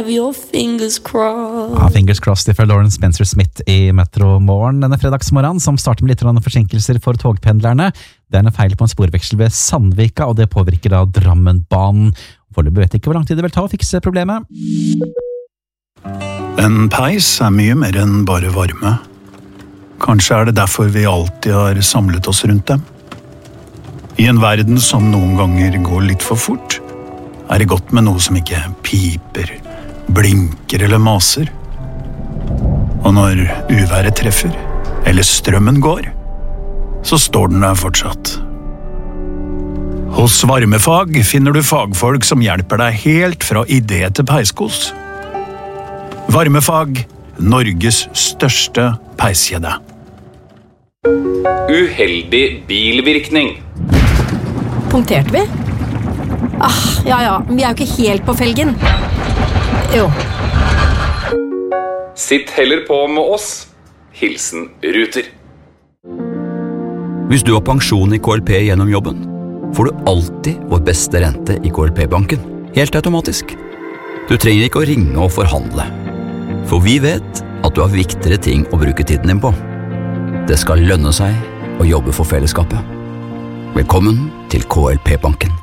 Your fingers crossed. Ja, fingers crossed fra Lawrence Spencer Smith i Metro Morgen denne fredagsmorgen, som starter med litt forsinkelser for togpendlerne. Det en feil på en sporveksel ved Sandvika, og det påvirker da Drammenbanen. Foreløpig vet ikke hvor lang tid det vil ta å fikse problemet. En peis mye mer enn bare varme. Kanskje det derfor vi alltid har samlet oss rundt dem. I en verden som noen ganger går litt for fort, det godt med noe som ikke piper, blinker eller maser. Og når uværet treffer, eller strømmen går, så står den der fortsatt. Hos Varmefag finner du fagfolk som hjelper deg helt fra idé til peiskos. Varmefag, Norges største peiskjede. Uheldig bilvirkning. Punkterte vi? Ja, vi jo ikke helt på felgen. Jo. Sitt heller på med oss. Hilsen Ruter. Hvis du har pensjon i KLP gjennom jobben, får du alltid vår beste rente i KLP-banken. Helt automatisk. Du trenger ikke å ringe og forhandle. For vi vet at du har viktigere ting å bruke tiden din på. Det skal lønne seg å jobbe for fellesskapet. Velkommen til KLP-banken.